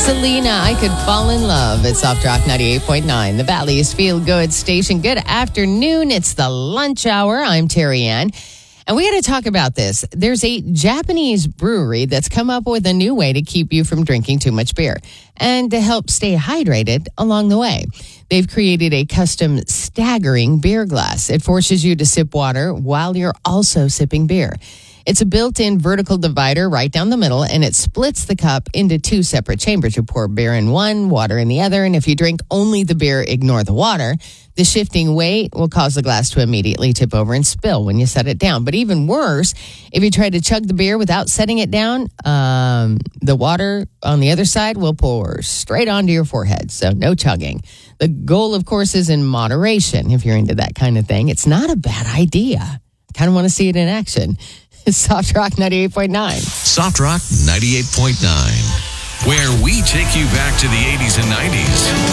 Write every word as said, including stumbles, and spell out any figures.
Selena, I Could Fall in Love. It's Soft Rock ninety-eight point nine, the Valley's Feel Good station. Good afternoon. It's the lunch hour. I'm Terry Ann. And we got to talk about this. There's a Japanese brewery that's come up with a new way to keep you from drinking too much beer and to help stay hydrated along the way. They've created a custom staggering beer glass. It forces you to sip water while you're also sipping beer. It's a built-in vertical divider right down the middle, and it splits the cup into two separate chambers. You pour beer in one, water in the other, and if you drink only the beer, ignore the water. The shifting weight will cause the glass to immediately tip over and spill when you set it down. But even worse, if you try to chug the beer without setting it down, um, the water on the other side will pour straight onto your forehead, so no chugging. The goal, of course, is in moderation. If you're into that kind of thing, it's not a bad idea. Kind of want to see it in action. It's Soft Rock ninety-eight point nine. Soft Rock ninety-eight point nine, where we take you back to the eighties and nineties.